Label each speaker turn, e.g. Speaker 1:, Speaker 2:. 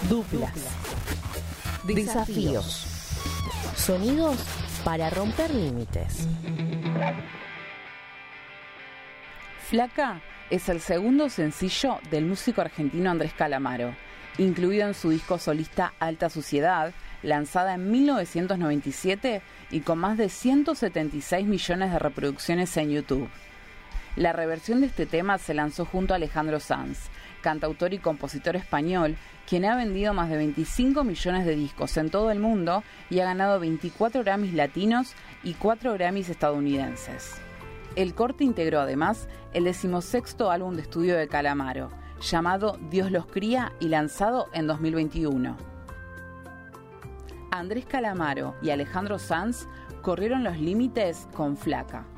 Speaker 1: Duplas. Desafíos. Sonidos para romper límites.
Speaker 2: Flaca es el segundo sencillo del músico argentino Andrés Calamaro, incluido en su disco solista Alta Suciedad, lanzada en 1997 y con más de 176 millones de reproducciones en YouTube. La reversión de este tema se lanzó junto a Alejandro Sanz, cantautor y compositor español, quien ha vendido más de 25 millones de discos en todo el mundo y ha ganado 24 Grammys latinos y 4 Grammys estadounidenses. El corte integró además el 16º álbum de estudio de Calamaro, llamado Dios los cría y lanzado en 2021. Andrés Calamaro y Alejandro Sanz corrieron los límites con Flaca.